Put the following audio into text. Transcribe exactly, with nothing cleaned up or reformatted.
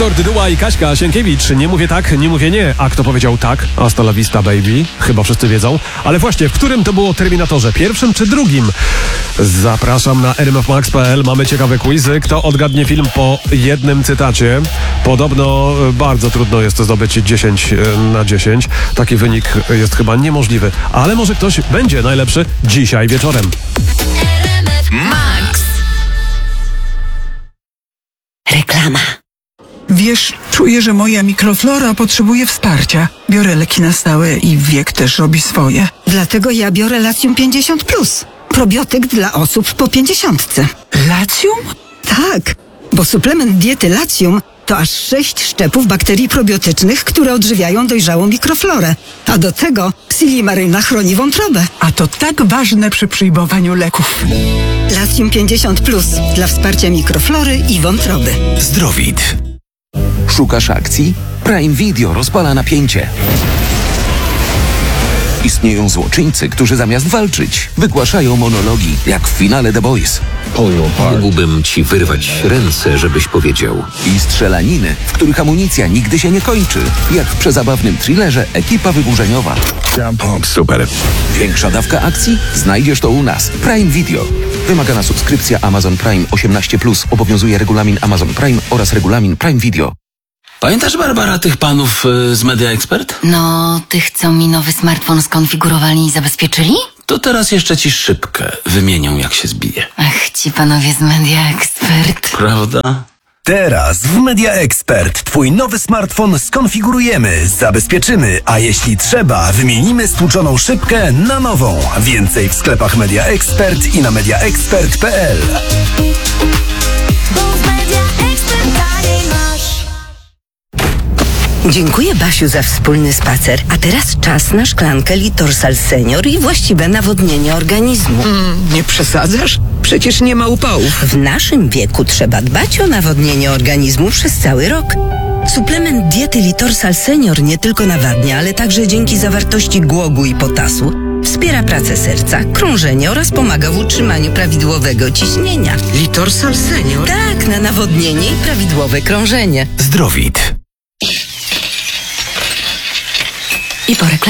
Wiktor Dyduła i Kaśka Sienkiewicz. Nie mówię tak, nie mówię nie. A kto powiedział tak? Hasta la vista, baby. Chyba wszyscy wiedzą. Ale właśnie, w którym to było Terminatorze? Pierwszym czy drugim? Zapraszam na r m f max kropka p l. Mamy ciekawe quizy. Kto odgadnie film po jednym cytacie? Podobno bardzo trudno jest zdobyć dziesięć na dziesięć. Taki wynik jest chyba niemożliwy. Ale może ktoś będzie najlepszy dzisiaj wieczorem. Max. Reklama. Wiesz, czuję, że moja mikroflora potrzebuje wsparcia. Biorę leki na stałe i wiek też robi swoje. Dlatego ja biorę Latium pięćdziesiąt plus. Probiotyk dla osób po pięćdziesiątce. Latium? Tak, bo suplement diety Latium to aż sześć szczepów bakterii probiotycznych, które odżywiają dojrzałą mikroflorę. A do tego Silimaryna chroni wątrobę. A to tak ważne przy przyjmowaniu leków. Latium pięćdziesiąt plus dla wsparcia mikroflory i wątroby. Zdrowit. Szukasz akcji? Prime Video rozpala napięcie. Istnieją złoczyńcy, którzy zamiast walczyć, wygłaszają monologi, jak w finale The Boys. Mógłbym ci wyrwać ręce, żebyś powiedział. I strzelaniny, w których amunicja nigdy się nie kończy, jak w przezabawnym thrillerze Ekipa Wyburzeniowa. Super. Większa dawka akcji? Znajdziesz to u nas. Prime Video. Wymagana subskrypcja Amazon Prime osiemnaście plus. Obowiązuje regulamin Amazon Prime oraz regulamin Prime Video. Pamiętasz, Barbara, tych panów y, z Media Expert? No, tych, co mi nowy smartfon skonfigurowali i zabezpieczyli? To teraz jeszcze ci szybkę wymienią, jak się zbije. Ach, ci panowie z Media Expert. Prawda? Teraz w Media Expert twój nowy smartfon skonfigurujemy, zabezpieczymy, a jeśli trzeba, wymienimy stłuczoną szybkę na nową. Więcej w sklepach Media Expert i na media expert kropka p l. Dziękuję, Basiu, za wspólny spacer. A teraz czas na szklankę Litorsal Senior i właściwe nawodnienie organizmu. Mm, nie przesadzasz? Przecież nie ma upałów. W naszym wieku trzeba dbać o nawodnienie organizmu przez cały rok. Suplement diety Litorsal Senior nie tylko nawadnia, ale także dzięki zawartości głogu i potasu wspiera pracę serca, krążenie oraz pomaga w utrzymaniu prawidłowego ciśnienia. Litorsal Senior? Tak, na nawodnienie i prawidłowe krążenie. Zdrowit. I po reklamie.